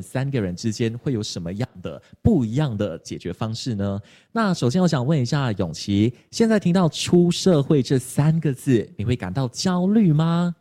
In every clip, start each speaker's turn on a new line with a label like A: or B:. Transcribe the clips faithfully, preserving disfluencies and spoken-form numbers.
A: 们三个人之间会有什么样的不一样的解决方式呢？那首先我想问一下咏琪，现在听到出社会这三个字，你会感到焦虑吗？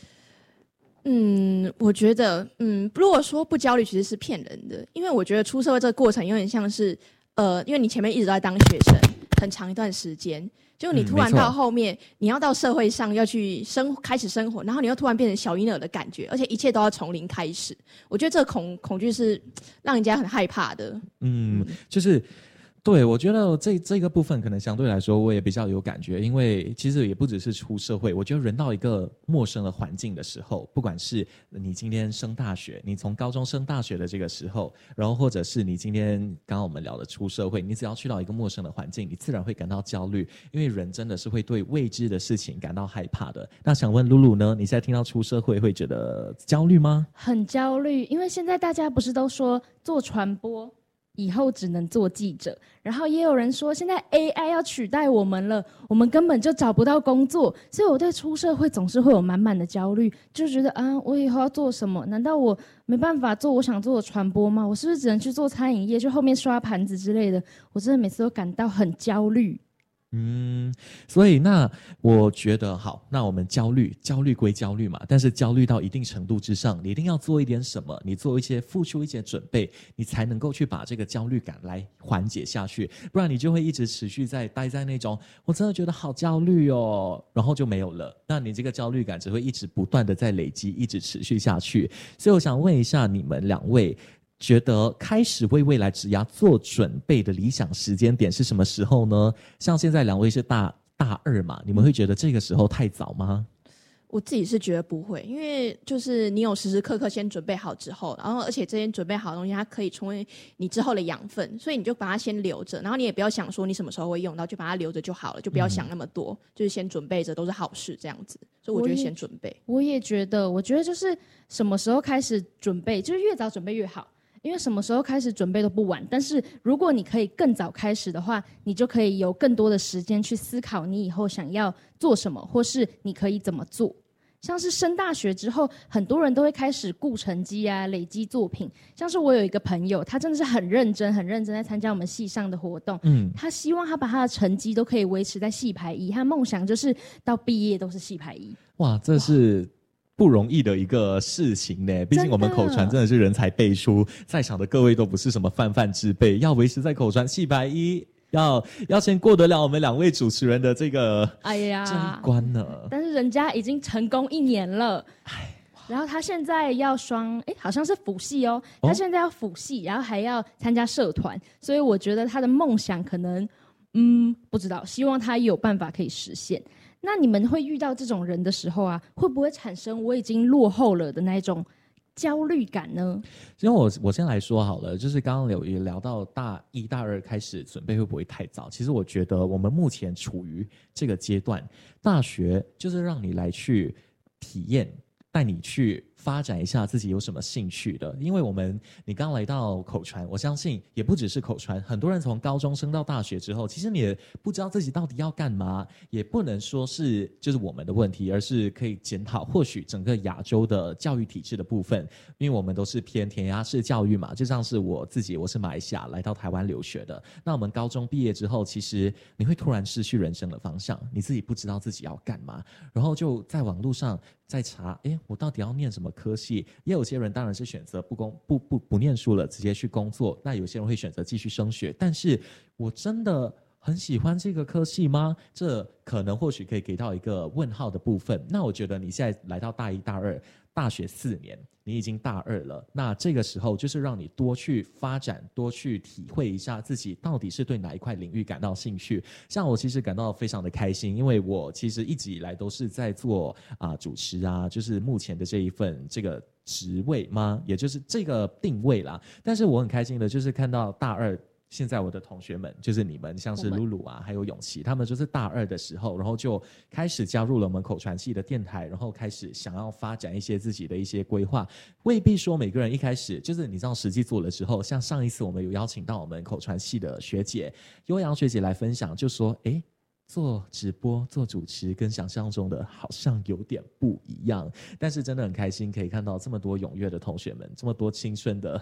B: 嗯，我觉得，嗯，如果说不焦虑，其实是骗人的，因为我觉得出社会这个过程有点像是，呃，因为你前面一直都在当学生，很长一段时间，就你突然到后面，嗯、你要到社会上要去生开始生活，然后你又突然变成小婴儿的感觉，而且一切都要从零开始，我觉得这个恐恐惧是让人家很害怕的。
A: 嗯，就是。对，我觉得这这个部分可能相对来说我也比较有感觉，因为其实也不只是出社会，我觉得人到一个陌生的环境的时候，不管是你今天升大学，你从高中升大学的这个时候，然后或者是你今天刚刚我们聊的出社会，你只要去到一个陌生的环境，你自然会感到焦虑，因为人真的是会对未知的事情感到害怕的。那想问露露呢，你现在听到出社会会觉得焦虑吗？
C: 很焦虑，因为现在大家不是都说做传播以后只能做记者，然后也有人说现在 A I 要取代我们了，我们根本就找不到工作，所以我对出社会总是会有满满的焦虑，就觉得啊，我以后要做什么？难道我没办法做我想做的传播吗？我是不是只能去做餐饮业，去后面刷盘子之类的？我真的每次都感到很焦虑。
A: 嗯，所以那我觉得好，那我们焦虑，焦虑归焦虑嘛，但是焦虑到一定程度之上，你一定要做一点什么，你做一些付出一些准备，你才能够去把这个焦虑感来缓解下去，不然你就会一直持续在待在那种我真的觉得好焦虑哦，然后就没有了，那你这个焦虑感只会一直不断的在累积，一直持续下去。所以我想问一下你们两位，觉得开始为未来职涯做准备的理想时间点是什么时候呢？像现在两位是大大二嘛，你们会觉得这个时候太早吗？
B: 我自己是觉得不会，因为就是你有时时刻刻先准备好之后，然后而且这些准备好的东西它可以成为你之后的养分，所以你就把它先留着，然后你也不要想说你什么时候会用到，就把它留着就好了，就不要想那么多，嗯、就是先准备着都是好事这样子。所以我觉得先准备。
C: 我也觉得，我觉得就是什么时候开始准备，就是越早准备越好。因为什么时候开始准备都不晚，但是如果你可以更早开始的话，你就可以有更多的时间去思考你以后想要做什么，或是你可以怎么做。像是升大学之后，很多人都会开始顾成绩啊，累积作品。像是我有一个朋友，他真的是很认真很认真在参加我们系上的活动，嗯，他希望他把他的成绩都可以维持在系排一，他梦想就是到毕业都是系排一。
A: 哇，这是不容易的一个事情呢，毕竟我们口传真的是人才辈出，在场的各位都不是什么泛泛之辈，要维持在口传系排一，要要先过得了我们两位主持人的这个哎呀这一关呢。
C: 但是人家已经成功一年了，然后他现在要双，哎，好像是辅系哦，他现在要辅系，然后还要参加社团，所以我觉得他的梦想可能，嗯，不知道，希望他有办法可以实现。那你们会遇到这种人的时候啊，会不会产生我已经落后了的那一种焦虑感呢？
A: 因为我我先来说好了，就是刚刚有也聊到大一大二开始准备会不会太早？其实我觉得我们目前处于这个阶段，大学就是让你来去体验，带你去发展一下自己有什么兴趣的。因为我们你刚来到口传，我相信也不只是口传，很多人从高中升到大学之后，其实你也不知道自己到底要干嘛，也不能说是就是我们的问题，而是可以检讨或许整个亚洲的教育体制的部分，因为我们都是偏填鸭式教育嘛，就像是我自己，我是马来西亚来到台湾留学的，那我们高中毕业之后，其实你会突然失去人生的方向，你自己不知道自己要干嘛，然后就在网络上在查，诶，我到底要念什么科系？也有些人当然是选择不工不不不念书了，直接去工作。那有些人会选择继续升学。但是我真的很喜欢这个科系吗？这可能或许可以给到一个问号的部分。那我觉得你现在来到大一大二，大学四年，你已经大二了，那这个时候就是让你多去发展，多去体会一下自己到底是对哪一块领域感到兴趣。像我其实感到非常的开心，因为我其实一直以来都是在做啊、呃、主持啊，就是目前的这一份这个职位吗？也就是这个定位啦。但是我很开心的就是看到大二。现在我的同学们就是你们，像是露露啊，还有咏琪，他们就是大二的时候，然后就开始加入了我们口传系的电台，然后开始想要发展一些自己的一些规划。未必说每个人一开始就是你知道实际做了之后，像上一次我们有邀请到我们口传系的学姐悠扬学姐来分享，就说诶做直播做主持跟想象中的好像有点不一样，但是真的很开心可以看到这么多踊跃的同学们，这么多青春的